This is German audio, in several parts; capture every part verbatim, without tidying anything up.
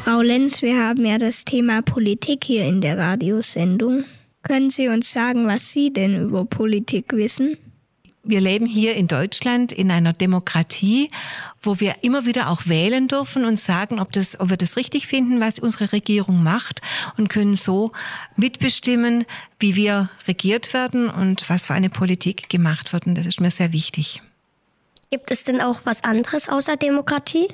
Frau Lenz, wir haben ja das Thema Politik hier in der Radiosendung. Können Sie uns sagen, was Sie denn über Politik wissen? Wir leben hier in Deutschland in einer Demokratie, wo wir immer wieder auch wählen dürfen und sagen, ob, das, ob wir das richtig finden, was unsere Regierung macht, und können so mitbestimmen, wie wir regiert werden und was für eine Politik gemacht wird. Und das ist mir sehr wichtig. Gibt es denn auch was anderes außer Demokratie?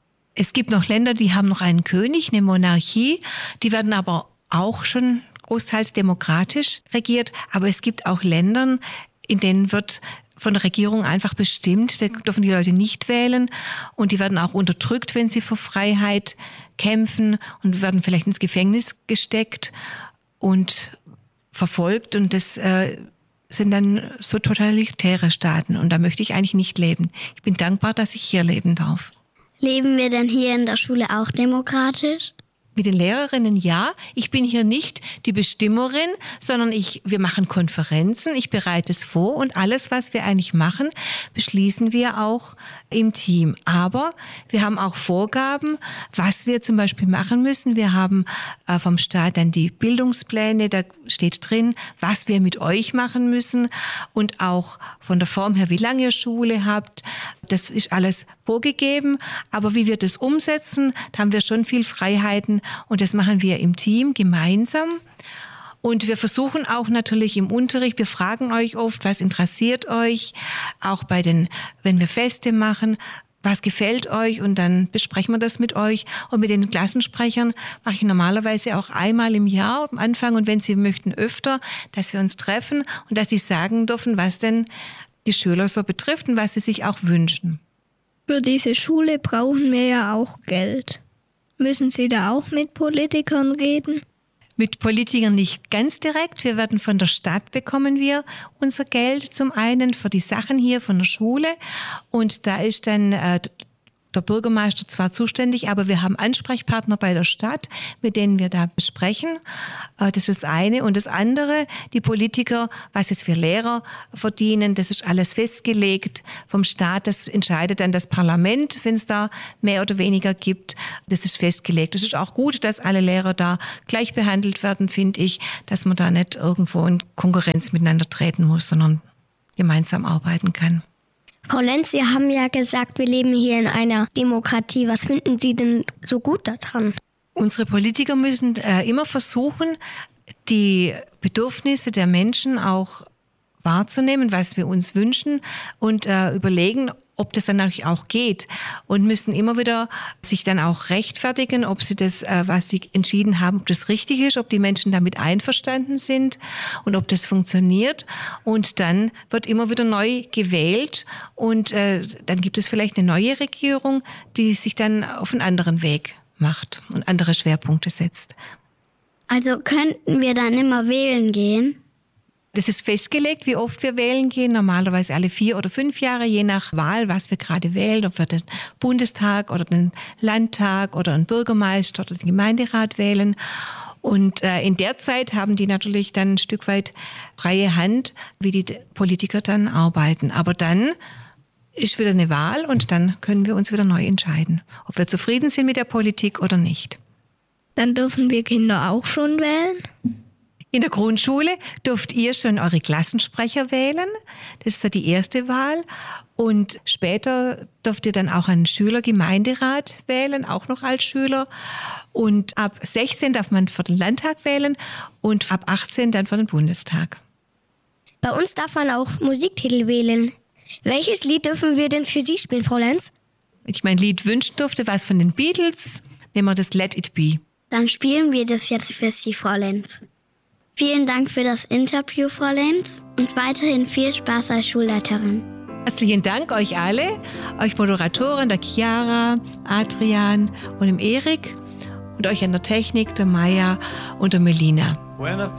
Es gibt noch Länder, die haben noch einen König, eine Monarchie. Die werden aber auch schon großteils demokratisch regiert. Aber es gibt auch Länder, in denen wird von der Regierung einfach bestimmt, da dürfen die Leute nicht wählen, und die werden auch unterdrückt, wenn sie für Freiheit kämpfen, und werden vielleicht ins Gefängnis gesteckt und verfolgt, und das äh, sind dann so totalitäre Staaten, und da möchte ich eigentlich nicht leben. Ich bin dankbar, dass ich hier leben darf. Leben wir denn hier in der Schule auch demokratisch? Mit den Lehrerinnen ja. Ich bin hier nicht die Bestimmerin, sondern ich, wir machen Konferenzen, ich bereite es vor, und alles, was wir eigentlich machen, beschließen wir auch im Team. Aber wir haben auch Vorgaben, was wir zum Beispiel machen müssen. Wir haben äh, vom Staat dann die Bildungspläne, da steht drin, was wir mit euch machen müssen, und auch von der Form her, wie lange ihr Schule habt. Das ist alles vorgegeben, aber wie wir das umsetzen, da haben wir schon viel Freiheiten. Und das machen wir im Team gemeinsam. Und wir versuchen auch natürlich im Unterricht, wir fragen euch oft, was interessiert euch, auch bei den, wenn wir Feste machen, was gefällt euch, und dann besprechen wir das mit euch. Und mit den Klassensprechern mache ich normalerweise auch einmal im Jahr am Anfang, und wenn sie möchten öfter, dass wir uns treffen und dass sie sagen dürfen, was denn die Schüler so betrifft und was sie sich auch wünschen. Für diese Schule brauchen wir ja auch Geld. Müssen Sie da auch mit Politikern reden? Mit Politikern nicht ganz direkt. Wir werden von der Stadt bekommen wir unser Geld, zum einen für die Sachen hier von der Schule, und da ist dann äh, der Bürgermeister zwar zuständig, aber wir haben Ansprechpartner bei der Stadt, mit denen wir da besprechen. Das ist das eine. Und das andere, die Politiker, was jetzt wir Lehrer verdienen, das ist alles festgelegt vom Staat. Das entscheidet dann das Parlament, wenn es da mehr oder weniger gibt. Das ist festgelegt. Es ist auch gut, dass alle Lehrer da gleich behandelt werden, finde ich, dass man da nicht irgendwo in Konkurrenz miteinander treten muss, sondern gemeinsam arbeiten kann. Frau Lenz, Sie haben ja gesagt, wir leben hier in einer Demokratie. Was finden Sie denn so gut daran? Unsere Politiker müssen äh, immer versuchen, die Bedürfnisse der Menschen auch wahrzunehmen, was wir uns wünschen, und äh, überlegen, ob das dann natürlich auch geht, und müssen immer wieder sich dann auch rechtfertigen, ob sie das, äh, was sie entschieden haben, ob das richtig ist, ob die Menschen damit einverstanden sind und ob das funktioniert. Und dann wird immer wieder neu gewählt, und äh, dann gibt es vielleicht eine neue Regierung, die sich dann auf einen anderen Weg macht und andere Schwerpunkte setzt. Also könnten wir dann immer wählen gehen? Das ist festgelegt, wie oft wir wählen gehen, normalerweise alle vier oder fünf Jahre, je nach Wahl, was wir gerade wählen, ob wir den Bundestag oder den Landtag oder einen Bürgermeister oder den Gemeinderat wählen. Und äh, in der Zeit haben die natürlich dann ein Stück weit freie Hand, wie die Politiker dann arbeiten. Aber dann ist wieder eine Wahl, und dann können wir uns wieder neu entscheiden, ob wir zufrieden sind mit der Politik oder nicht. Dann dürfen wir Kinder auch schon wählen? In der Grundschule dürft ihr schon eure Klassensprecher wählen. Das ist so die erste Wahl. Und später dürft ihr dann auch einen Schülergemeinderat wählen, auch noch als Schüler. Und ab sechzehn darf man für den Landtag wählen und ab achtzehn dann für den Bundestag. Bei uns darf man auch Musiktitel wählen. Welches Lied dürfen wir denn für Sie spielen, Frau Lenz? Wenn ich mein Lied wünschen durfte, was von den Beatles, nehmen wir das Let It Be. Dann spielen wir das jetzt für Sie, Frau Lenz. Vielen Dank für das Interview, Frau Lenz, und weiterhin viel Spaß als Schulleiterin. Herzlichen Dank euch alle, euch Moderatoren, der Chiara, Adrian und dem Erik, und euch an der Technik, der Maya und der Melina.